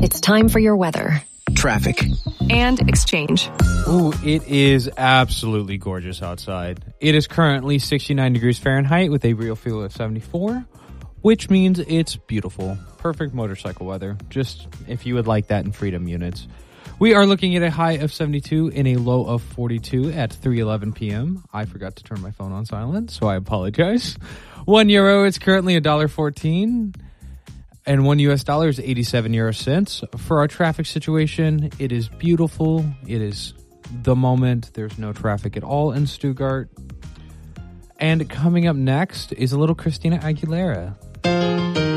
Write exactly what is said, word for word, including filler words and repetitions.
It's time for your weather. Traffic. And exchange. Ooh, it is absolutely gorgeous outside. It is currently sixty-nine degrees Fahrenheit with a real feel of seventy-four, which means it's beautiful. Perfect motorcycle weather. Just if you would like that in Freedom units. We are looking at a high of seventy-two and a low of forty-two at three eleven p.m. I forgot to turn my phone on silent, so I apologize. One euro is currently one dollar fourteen. And one U S dollar is eighty-seven euro cents. For our traffic situation, it is beautiful. It is the moment. There's no traffic at all in Stuttgart. And coming up next is a little Christina Aguilera.